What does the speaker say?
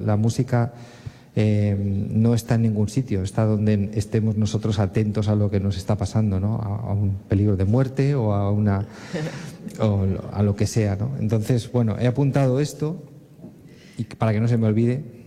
La música no está en ningún sitio, está donde estemos nosotros atentos a lo que nos está pasando, ¿no? A un peligro de muerte o a lo que sea, ¿no? Entonces, bueno, he apuntado esto y para que no se me olvide.